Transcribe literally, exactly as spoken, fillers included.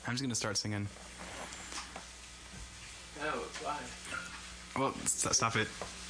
I'm just gonna start singing. No, why? Well, st- stop it.